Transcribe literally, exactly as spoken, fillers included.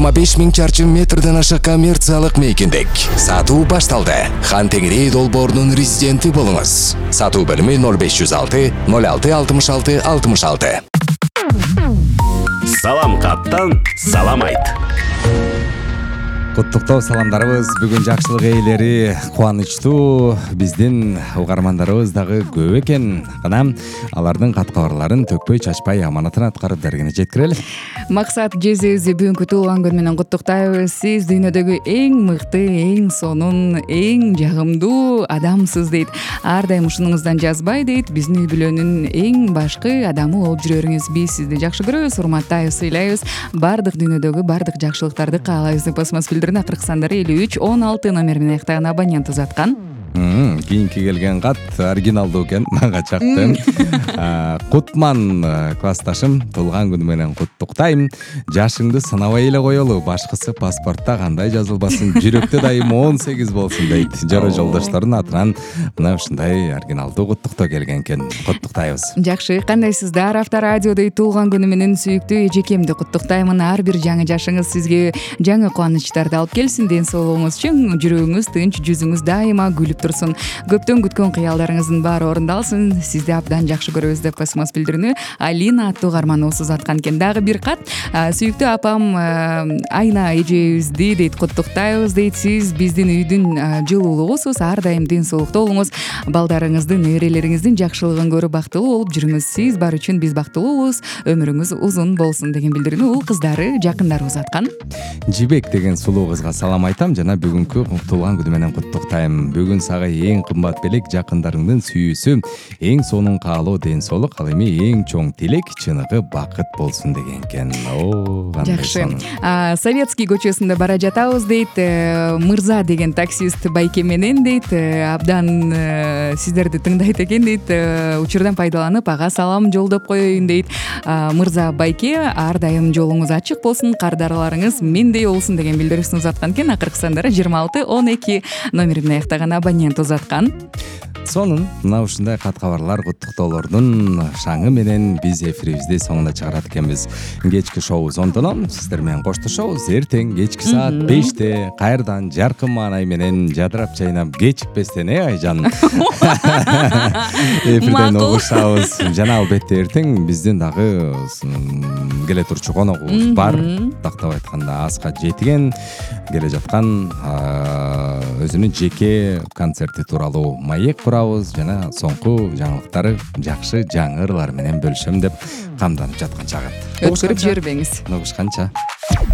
жыйырма беш миң чарчы метрден ашык коммерциялык мейкиндик. Сатуу башталды. Хан Теңирей долбоорунун резиденти болуңуз. Сатуу бөлүмү ноль беш жүз алты ноль алты алтымыш алты алтымыш алты. Салам каттан салам айт. Куттуктоо саламдарыбыз. Бүгүн жакшылык ээлери кубанычтуу биздин угармандарыбыз дагы көп экен. Кана алардын кат кабарларын төкпөй чачпай аманатын аткарып дергени жеткирели. Максат Жезези бүгүнкү туулган күнү менен куттуктайбыз. Сиз дүйнөдөгү эң мыкты, эң сонун, эң жагымдуу адамсыз дейт. Ар дайым ушунуңуздан жазбай дейт. Биздин үй бүлөнүн эң башкы адамы болуп жүрөрүңүз. Биз сизди жакшы көрөбүз, урматтайбыз, ыйлайбыз. Бардык дүйнөдөгү бардык жакшылыктарды каалайбыз деп басмас билдирген. Акыркы сандары элүү үч он алты номер менен аяктаган абонент узаткан. Кийинки келген кат оригиналдуу экен, мага чакты. Кутман классташым, туулган күнү менен куттуктайм. Жашыңды сынабай эле коелу, башкысы паспортто кандай жазылбасын, жүрөктө дайым он сегиз болсун дейт. Жора жолдоштордун атынан мына ушундай оригиналдуу куттуктоо келген экен. Куттуктайбыз. Жакшы, кандайсыздар? Авторадиодой туулган күнү менен сүйүктүү эжекемди куттуктаймын. Ар бир жаңы жашыңыз сизге жаңы кубанычтарды алып келсин. Ден соолугуңуз чың, жүрөгүңүз тынч, жүзүңүз дайыма күлүп турсун. Көптөн күткөн кыялдарыңыздын баары орундалсын. Сизди абдан жакшы көрөбүз деп космос билдирүүнү Алина аттуу угарманыбыз узаткан экен. Дагы бир кат. Сүйүктүү апам Айна эжебизди дейт, куттуктайбыз дейт. Сиз биздин үйдүн жылуулугусуз. Ар дайым ден соолукта болуңуз. Балдарыңыздын, неберелериңиздин жакшылыгын көрүп бактылуу болуп жүрүңүз. Сиз бар үчүн биз бактылуубуз. Өмүрүңүз узун болсун деген билдирүүнү ул кыздары, жакындары узаткан. Жибек деген сулуу кызга салам айтам жана бүгүнкү туулган күнү менен куттуктайм. Бүгүн сага эң кымбат белек жакындарыңдын сүйүүсү, эң сонун каалоо ден соолук, ал эми эң чоң тилек чыныгы бакыт болсун деген экен. О, жакшы. Советский көчөсүндө бара жатабыз дейт. Мырза деген таксист байке менен дейт. Абдан сиздерди тыңдайт экен дейт. Учурдан пайдаланып ага салам жолдоп коеюн дейт. Мырза байке, ар дайым жолуңуз ачык болсун, кардарларыңыз мендей болсун деген билдирүүсүн узаткан экен. Акыркы сандары жыйырма алты он эки номер менен аяктаган абонент узаткан. Сонун мына ушундай кат кабарлар, куттуктоолордун шаңы менен биз эфирибизди соңуна чыгарат экенбиз. Кечки шоубуз ондон сиздер менен коштошобуз. Эртең кечки саат беште кайрадан жаркын маанай менен жадырап чайнап кечикпестен, э Айжан. Эфирден угушабыз. Жана албетте эртең биздин дагы келе турчу коногубуз бар. Тактап айтканда аска жетиген келе жаткан өзүнүн жеке концерти тууралуу маек курабыз жана соңку жаңылыктары жакшы жаңы ырлар менен бөлүшөм деп камданып жаткан чагы. Өткөрүп жибербеңиз. Угушканча.